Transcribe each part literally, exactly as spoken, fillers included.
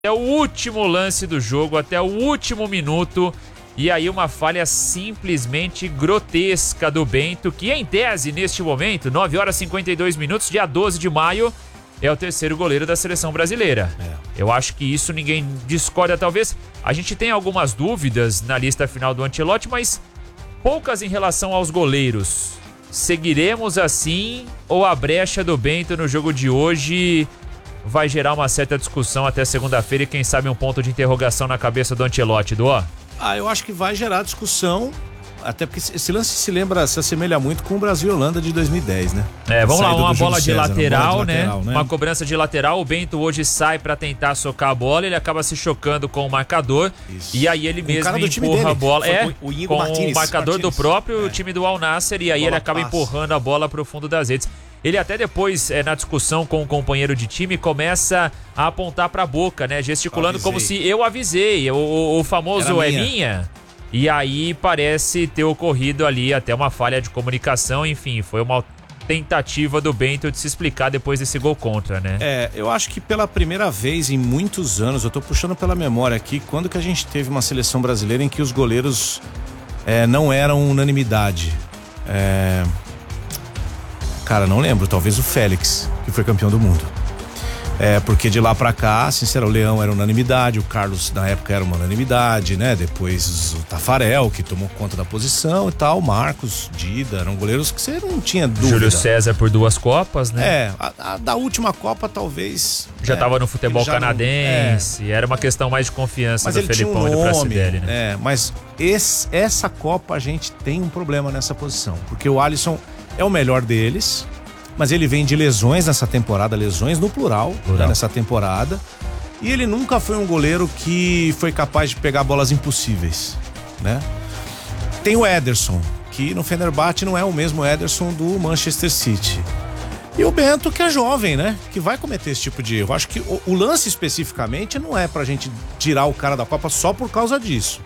Até o último lance do jogo, até o último minuto. E aí uma falha simplesmente grotesca do Bento, que em tese, neste momento, nove horas e cinquenta e dois minutos, dia doze de maio, é o terceiro goleiro da seleção brasileira. É. Eu acho que isso ninguém discorda, talvez. A gente tem algumas dúvidas na lista final do Ancelotti, mas poucas em relação aos goleiros. Seguiremos assim ou a brecha do Bento no jogo de hoje vai gerar uma certa discussão até segunda-feira e quem sabe um ponto de interrogação na cabeça do Ancelotti, Duó? Ah, eu acho que vai gerar discussão, até porque esse lance se lembra, se assemelha muito com o Brasil e Holanda de dois mil e dez, né? É, vamos lá, uma bola de, César, lateral, uma bola de né? lateral, né? Uma cobrança de lateral, o Bento hoje sai pra tentar socar a bola, ele acaba se chocando com o marcador. Isso. E aí ele com mesmo empurra a bola. É, o, o com Martínez, o marcador Martínez. do próprio é. time do Al Nassr, e aí bola ele acaba passa. empurrando a bola pro fundo das redes. Ele até depois, é, na discussão com o companheiro de time, começa a apontar pra boca, né? Gesticulando como se eu avisei, o, o, o famoso é minha. E aí parece ter ocorrido ali até uma falha de comunicação, enfim, foi uma tentativa do Bento de se explicar depois desse gol contra, né? É, eu acho que pela primeira vez em muitos anos, eu tô puxando pela memória aqui, quando que a gente teve uma seleção brasileira em que os goleiros é, não eram unanimidade? É... Cara, não lembro, talvez o Félix, que foi campeão do mundo. É, porque de lá pra cá, sincero, o Leão era unanimidade, o Carlos na época era uma unanimidade, né? Depois o Tafarel, que tomou conta da posição e tal, Marcos, Dida, eram goleiros que você não tinha dúvida. Júlio César por duas Copas, né? É, a, a da última Copa talvez... Já é, tava no futebol canadense, não, é, era uma questão mais de confiança mas do ele Felipão tinha um e do nome, Pracidelli, né? É, mas esse, essa Copa a gente tem um problema nessa posição, porque o Alisson é o melhor deles, mas ele vem de lesões nessa temporada, lesões no plural, plural. Né, nessa temporada, e ele nunca foi um goleiro que foi capaz de pegar bolas impossíveis, né? Tem o Ederson, que no Fenerbahçe não é o mesmo Ederson do Manchester City. E o Bento, que é jovem, né? Que vai cometer esse tipo de erro. Acho que o, o lance especificamente não é pra gente tirar o cara da Copa só por causa disso.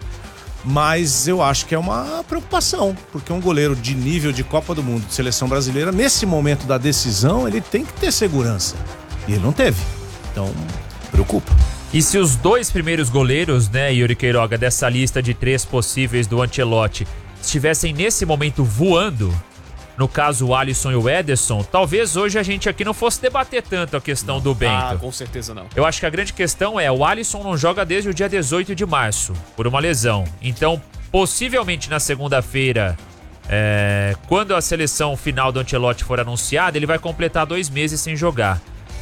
Mas eu acho que é uma preocupação, porque um goleiro de nível de Copa do Mundo, de seleção brasileira, nesse momento da decisão, ele tem que ter segurança. E ele não teve. Então, preocupa. E se os dois primeiros goleiros, né, Yuri Queiroga, dessa lista de três possíveis do Ancelotti, estivessem nesse momento voando, no caso o Alisson e o Ederson, talvez hoje a gente aqui não fosse debater tanto a questão não. do Bento. Ah, com certeza não. Eu acho que a grande questão é, o Alisson não joga desde o dia dezoito de março, por uma lesão. Então, possivelmente na segunda-feira, é, quando a seleção final do Ancelotti for anunciada, ele vai completar dois meses sem jogar.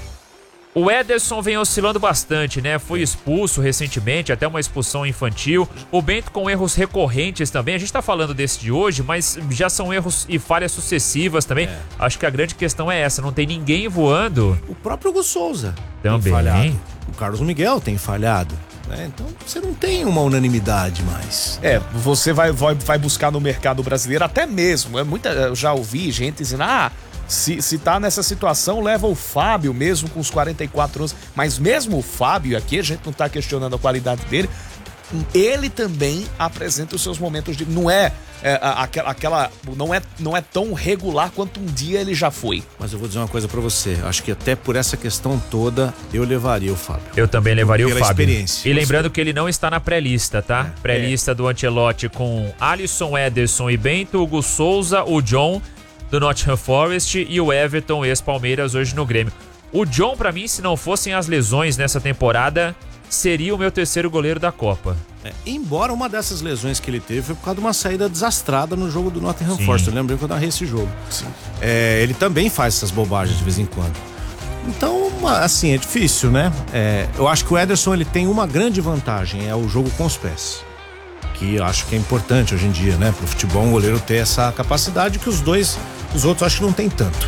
O Ederson vem oscilando bastante, né? Foi expulso recentemente, até uma expulsão infantil. O Bento com erros recorrentes também. A gente tá falando desse de hoje, mas já são erros e falhas sucessivas também. É. Acho que a grande questão é essa, não tem ninguém voando. O próprio Hugo Souza também tem falhado. O Carlos Miguel tem falhado. Né? Então você não tem uma unanimidade mais. É, você vai, vai, vai buscar no mercado brasileiro até mesmo. É muita, eu já ouvi gente dizendo, ah... Se, se tá nessa situação, leva o Fábio mesmo com os quarenta e quatro anos. Mas mesmo o Fábio aqui, a gente não tá questionando a qualidade dele, ele também apresenta os seus momentos de... Não é, é aquela, aquela não é não é tão regular quanto um dia ele já foi. Mas eu vou dizer uma coisa pra você, acho que até por essa questão toda, eu levaria o Fábio. Eu também levaria Pela o Fábio. Experiência. E lembrando que ele não está na pré-lista, tá? É. Pré-lista é. do Ancelotti com Alisson, Ederson e Bento, Hugo Souza, o John do Nottingham Forest e o Everton, ex-Palmeiras, hoje no Grêmio. O John, pra mim, se não fossem as lesões nessa temporada, seria o meu terceiro goleiro da Copa. É, embora uma dessas lesões que ele teve foi por causa de uma saída desastrada no jogo do Nottingham Forest. Eu lembrei que eu narrei esse jogo. É, ele também faz essas bobagens de vez em quando. Então, assim, é difícil, né? É, eu acho que o Ederson ele tem uma grande vantagem, é o jogo com os pés. Que eu acho que é importante hoje em dia, né? Pro futebol, um goleiro ter essa capacidade que os dois, os outros acho que não tem tanto.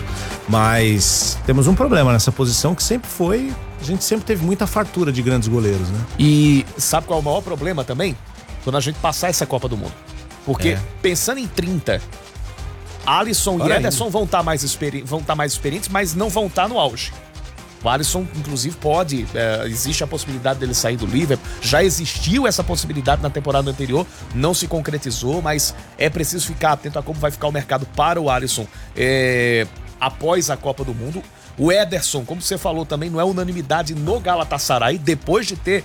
Mas temos um problema nessa posição que sempre foi, a gente sempre teve muita fartura de grandes goleiros, né? E sabe qual é o maior problema também? Quando a gente passar essa Copa do Mundo. Porque é. pensando em trinta, Alisson Ora e Ederson vão estar tá mais, experi- vão tá mais experientes, mas não vão estar tá no auge. O Alisson, inclusive, pode, é, existe a possibilidade dele sair do Liverpool, já existiu essa possibilidade na temporada anterior, não se concretizou, mas é preciso ficar atento a como vai ficar o mercado para o Alisson é, após a Copa do Mundo. O Ederson, como você falou também, não é unanimidade no Galatasaray, depois de ter